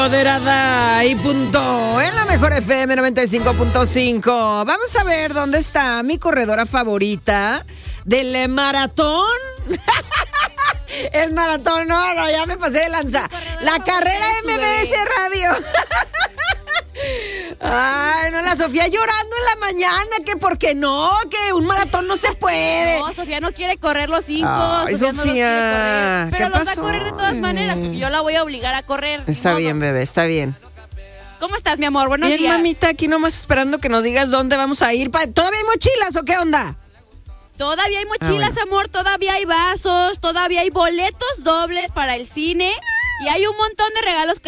Moderada y punto en la mejor FM 95.5. Vamos a ver dónde está mi corredora favorita del maratón. El maratón, no, ya me pasé de lanza. La carrera MBS Radio. Ay, no, la Sofía llorando en la mañana, que porque no, que un maratón no se puede. No, Sofía no quiere correr los 5. Ay, Sofía no los quiere correr, ¿qué pero los va a pasó? correr de todas maneras, porque yo la voy a obligar a correr. Está bien, bebé, está bien. ¿Cómo estás, mi amor? Buenos Bien, días. mamita, aquí nomás esperando que nos digas dónde vamos a ir. ¿Todavía hay mochilas o qué onda? Todavía hay mochilas, bueno. amor, todavía hay vasos, todavía hay boletos dobles para el cine y hay un montón de regalos que